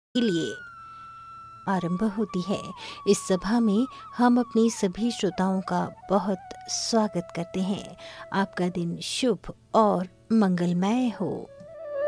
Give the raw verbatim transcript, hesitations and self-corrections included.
के लिए आरंभ होती है। इस सभा में हम अपने सभी श्रोताओं का बहुत स्वागत करते हैं। आपका दिन शुभ और मंगलमय हो।